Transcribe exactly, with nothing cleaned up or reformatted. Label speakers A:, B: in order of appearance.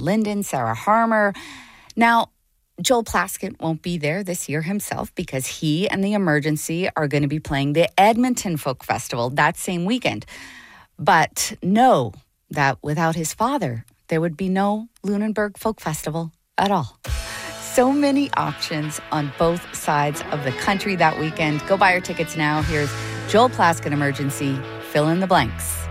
A: Linden, Sarah Harmer. Now, Joel Plaskett won't be there this year himself because he and the Emergency are going to be playing the Edmonton Folk Festival that same weekend. But know that without his father, there would be no Lunenburg Folk Festival at all. So many options on both sides of the country that weekend. Go buy your tickets now. Here's Joel Plaskett Emergency. Fill in the blanks.